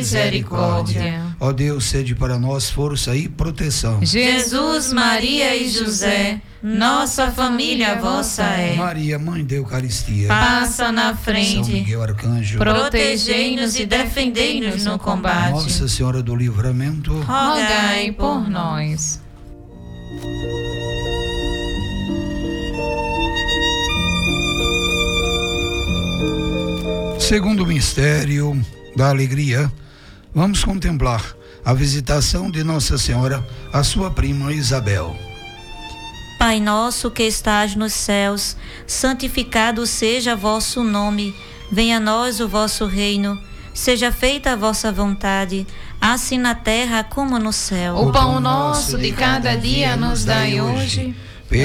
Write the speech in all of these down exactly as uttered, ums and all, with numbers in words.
misericórdia. Ó Deus, sede para nós força e proteção. Jesus, Maria e José, nossa família vossa é. Maria, Mãe da Eucaristia, passa na frente. São Miguel Arcanjo, protegei-nos e defendei-nos no combate. Nossa Senhora do Livramento, rogai por nós. Segundo mistério da alegria, vamos contemplar a visitação de Nossa Senhora à sua prima Isabel. Pai nosso que estás nos céus, santificado seja vosso nome. Venha a nós o vosso reino. Seja feita a vossa vontade, assim na terra como no céu. O pão nosso de cada dia nos dai hoje.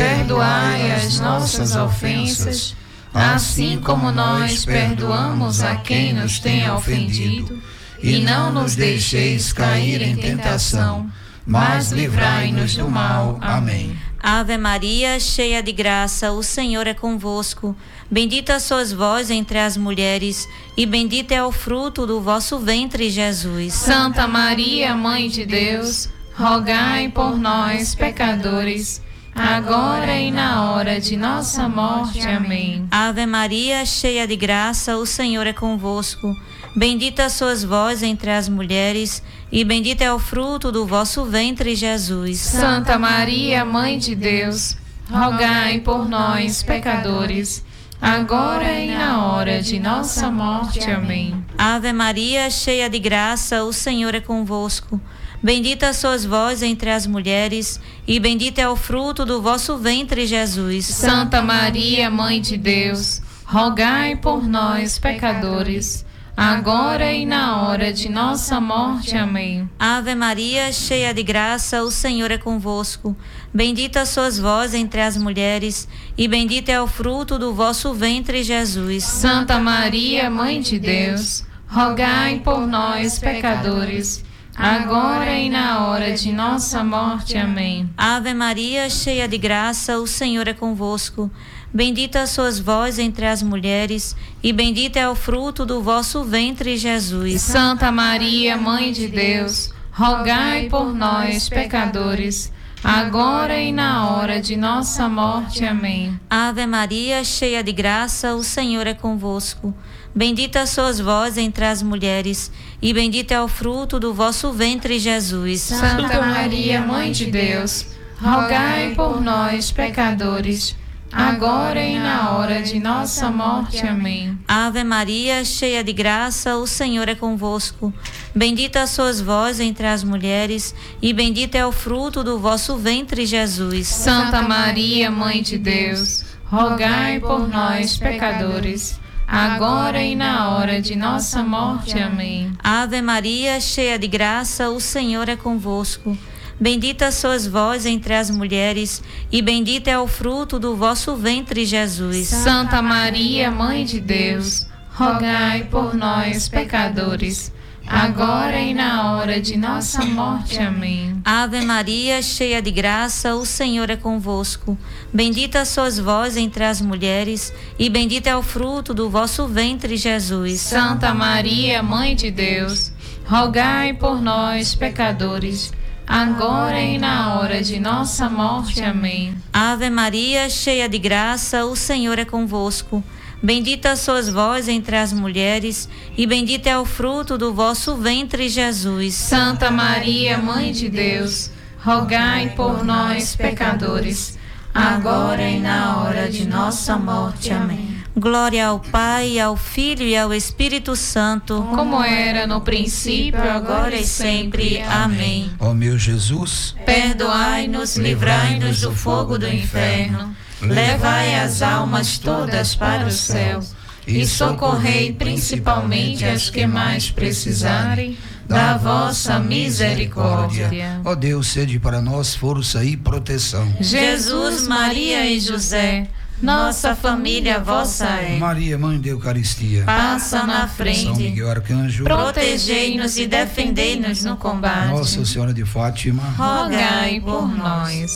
Perdoai as nossas ofensas, assim como nós perdoamos a quem nos tem ofendido. E não nos deixeis cair em tentação, mas livrai-nos do mal. Amém. Ave Maria, cheia de graça, o Senhor é convosco. Bendita sois vós entre as mulheres, e bendito é o fruto do vosso ventre, Jesus. Santa Maria, Mãe de Deus, rogai por nós, pecadores, agora e na hora de nossa morte. Amém. Ave Maria, cheia de graça, o Senhor é convosco. Bendita sois vós entre as mulheres, e bendito é o fruto do vosso ventre, Jesus. Santa Maria, Mãe de Deus, rogai por nós, pecadores, agora e na hora de nossa morte. Amém. Ave Maria, cheia de graça, o Senhor é convosco. Bendita sois vós entre as mulheres, e bendito é o fruto do vosso ventre, Jesus. Santa Maria, Mãe de Deus, rogai por nós, pecadores, agora e na hora de nossa morte. Amém. Ave Maria, cheia de graça, o Senhor é convosco. Bendita sois vós entre as mulheres, e bendito é o fruto do vosso ventre, Jesus. Santa Maria, Mãe de Deus, rogai por nós, pecadores, agora e na hora de nossa morte. Amém. Ave Maria, cheia de graça, o Senhor é convosco. Bendita sois vós entre as mulheres, e bendito é o fruto do vosso ventre, Jesus. Santa Maria, Mãe de Deus, rogai por nós, pecadores, agora e na hora de nossa morte. Amém. Ave Maria, cheia de graça, o Senhor é convosco. Bendita sois vós entre as mulheres, e bendito é o fruto do vosso ventre, Jesus. Santa Maria, Mãe de Deus, rogai por nós, pecadores, agora e na hora de nossa morte. Amém. Ave Maria, cheia de graça, o Senhor é convosco. Bendita sois vós entre as mulheres, e bendito é o fruto do vosso ventre, Jesus. Santa Maria, Mãe de Deus, rogai por nós, pecadores, agora e na hora de nossa morte. Amém. Ave Maria, cheia de graça, o Senhor é convosco. Bendita sois vós entre as mulheres, e bendito é o fruto do vosso ventre, Jesus. Santa Maria, Mãe de Deus, rogai por nós, pecadores, agora e na hora de nossa morte. Amém. Ave Maria, cheia de graça, o Senhor é convosco. Bendita sois vós entre as mulheres, e bendito é o fruto do vosso ventre, Jesus. Santa Maria, Mãe de Deus, rogai por nós, pecadores, agora e na hora de nossa morte. Amém. Ave Maria, cheia de graça, o Senhor é convosco. Bendita sois vós entre as mulheres, e bendito é o fruto do vosso ventre, Jesus. Santa Maria, Mãe de Deus, rogai por nós, pecadores, agora e na hora de nossa morte. Amém. Glória ao Pai, ao Filho e ao Espírito Santo, como era no princípio, agora e sempre. Amém. Ó meu Jesus, perdoai-nos, livrai-nos do fogo do inferno, levai as almas todas para o céu, e socorrei principalmente as que mais precisarem da vossa misericórdia. Ó Deus, sede para nós força e proteção. Jesus, Maria e José, nossa família vossa é. Maria, Mãe da Eucaristia, passa na frente. São Miguel Arcanjo, protegei-nos e defendei-nos no combate. Nossa Senhora de Fátima, rogai por nós.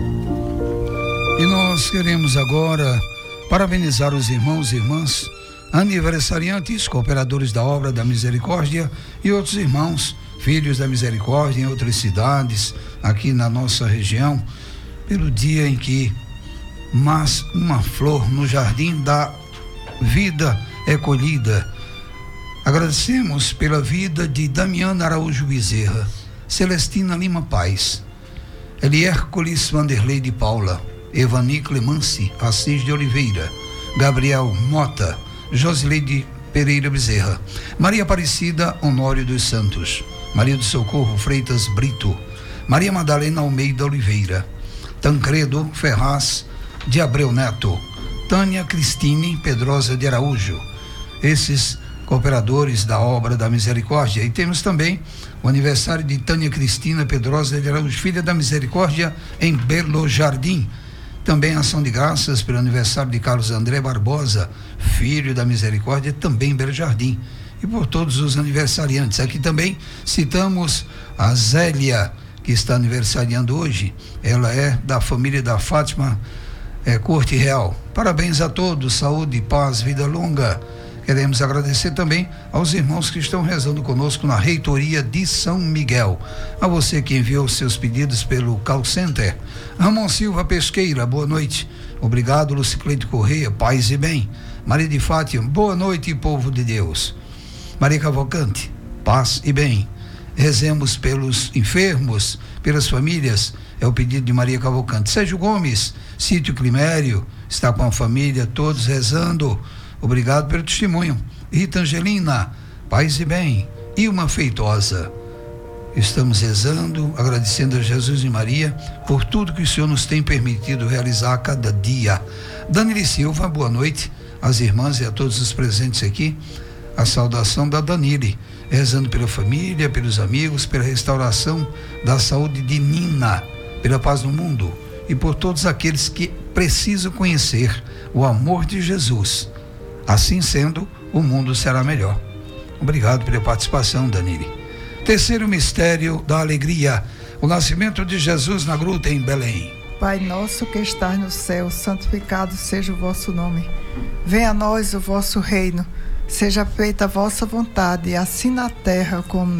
E nós queremos agora parabenizar os irmãos e irmãs aniversariantes, cooperadores da obra da misericórdia e outros irmãos, filhos da misericórdia em outras cidades, aqui na nossa região, pelo dia em que mas uma flor no jardim da vida é colhida. Agradecemos pela vida de Damiana Araújo Bezerra, Celestina Lima Paz, Eliércoles Vanderlei de Paula, Evani Clemance Assis de Oliveira, Gabriel Mota, Josileide Pereira Bezerra, Maria Aparecida Honório dos Santos, Maria do Socorro Freitas Brito, Maria Madalena Almeida Oliveira, Tancredo Ferraz de Abreu Neto, Tânia Cristine Pedrosa de Araújo, esses cooperadores da obra da misericórdia. E temos também o aniversário de Tânia Cristina Pedrosa de Araújo, filha da misericórdia em Belo Jardim. Também ação de graças pelo aniversário de Carlos André Barbosa, filho da misericórdia, também em Belo Jardim. E por todos os aniversariantes. Aqui também citamos a Zélia, que está aniversariando hoje. Ela é da família da Fátima é, Corte Real. Parabéns a todos, saúde, paz, vida longa. Queremos agradecer também aos irmãos que estão rezando conosco na Reitoria de São Miguel. A você que enviou seus pedidos pelo call center. Ramon Silva Pesqueira, boa noite. Obrigado, Lucicleide Correia, paz e bem. Maria de Fátima, boa noite, povo de Deus. Maria Cavalcante, paz e bem. Rezemos pelos enfermos, pelas famílias, é o pedido de Maria Cavalcante. Sérgio Gomes, Sítio Climério, está com a família, todos rezando. Obrigado pelo testemunho. Rita Angelina, paz e bem. Ilma Feitosa, estamos rezando, agradecendo a Jesus e Maria por tudo que o Senhor nos tem permitido realizar a cada dia. Danile Silva, boa noite às irmãs e a todos os presentes aqui. A saudação da Danile, rezando pela família, pelos amigos, pela restauração da saúde de Nina, pela paz no mundo e por todos aqueles que precisam conhecer o amor de Jesus. Assim sendo, o mundo será melhor. Obrigado pela participação, Danile. Terceiro mistério da alegria, o nascimento de Jesus na gruta em Belém. Pai nosso que estás no céu, santificado seja o vosso nome. Venha a nós o vosso reino. Seja feita a vossa vontade, assim na terra como